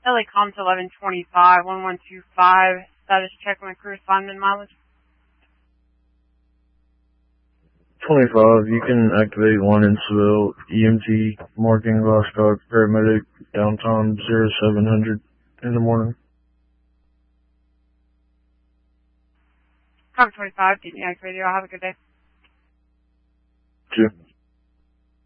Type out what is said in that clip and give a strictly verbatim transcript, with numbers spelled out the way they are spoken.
L A Comms eleven twenty-five, one one two five, status check on the crew assignment mileage. twenty-five, you can activate one in Seville, E M T, marking Glasscock, paramedic, downtime zero seven hundred in the morning. Copy twenty-five, getting activated. I'll have a good day. Two.